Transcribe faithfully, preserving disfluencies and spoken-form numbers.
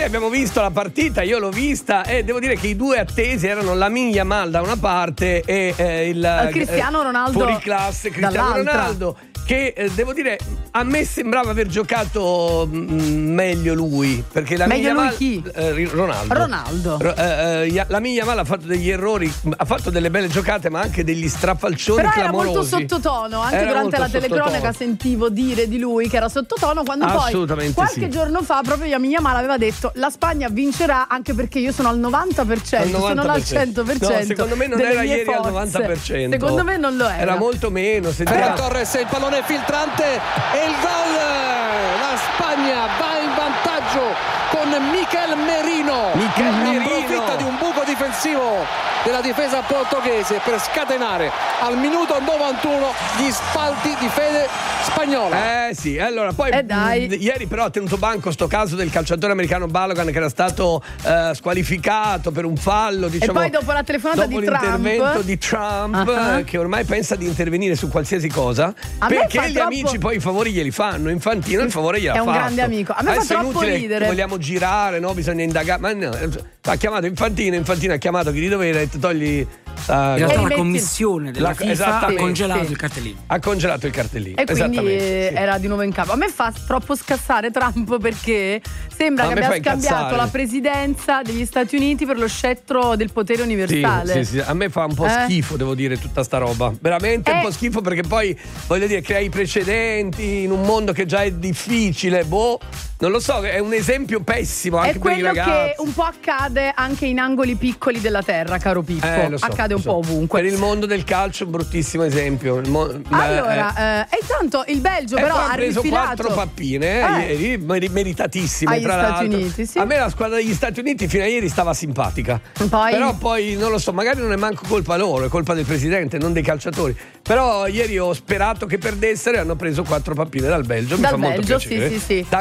Ieri abbiamo visto la partita, io l'ho vista e devo dire che i due attesi erano Lamine Yamal da una parte e eh, il Cristiano Ronaldo fuori classe Cristiano dall'altra. Ronaldo, che eh, devo dire a me sembrava aver giocato mh, meglio lui, perché la meglio Yamal, lui chi? Eh, Ronaldo Ronaldo Ro, eh, eh, la mia Yamal ha fatto degli errori, ha fatto delle belle giocate ma anche degli strafalcioni però clamorosi. era molto sottotono, anche Era durante la molto telecronaca sottotono. sentivo dire di lui che era sottotono, quando poi Assolutamente qualche sì. giorno fa proprio Lamine Yamal aveva detto la Spagna vincerà anche perché io sono al novanta per cento, Al sono al cento per cento. No, secondo me non delle era mie ieri forze. al novanta per cento. Secondo me non lo era. Era molto meno. Ferran Torres, il pallone filtrante e il gol. La Spagna va in vantaggio con Mikel Merino. Mikel Merino approfitta di un buco difensivo della difesa portoghese per scatenare al minuto novantuno gli spalti di fede spagnola. Eh sì, allora poi Eh dai. mh, ieri però ha tenuto banco sto caso del calciatore americano Balogan che era stato eh, squalificato per un fallo, diciamo. E poi dopo la telefonata dopo di Trump, l'intervento di Trump uh-huh. eh, che ormai pensa di intervenire su qualsiasi cosa, A me perché fa gli troppo- amici poi i favori glieli fanno. Infantino il favore gliel'ha È un fatto. grande amico. A me fa Adesso è troppo inutile ridere. che vogliamo girare, no? Bisogna indagare. Ma no, ha chiamato Infantino, Infantino ha chiamato chi di dovere, ha detto togli. Uh, In realtà E la metti- commissione della La- FIFA ha esattamente, congelato sì. il cartellino. ha congelato il cartellino. e quindi Esattamente, eh, sì. era di nuovo in capo. A me fa troppo scassare Trump perché sembra A che me abbia fa scambiato incazzare. la presidenza degli Stati Uniti per lo scettro del potere Sì, universale. sì, sì, a me fa un po' Eh? schifo, devo dire, tutta sta roba. Veramente un Eh. po' schifo, perché poi, voglio dire, crei precedenti in un mondo che già è difficile. Boh, non lo so, è un esempio pessimo anche È per i quello ragazzi. che un po' accade anche in angoli piccoli della terra, caro Pippo. Eh, lo so, accade lo un so. po' ovunque. Per il mondo del calcio, un bruttissimo esempio. Il mo- ma- Allora, eh, e intanto il Belgio eh, però poi ha ha preso rifilato quattro pappine eh, Eh. ieri, mer- meritatissime Agli tra Stati l'altro. Uniti, sì. A me la squadra degli Stati Uniti fino a ieri stava simpatica. Poi? Però poi non lo so, magari non è manco colpa loro, è colpa del presidente, non dei calciatori. Però ieri ho sperato che perdessero e hanno preso quattro pappine dal Belgio. Mi Dal fa molto Belgio, sì, piacere. sì, sì. Da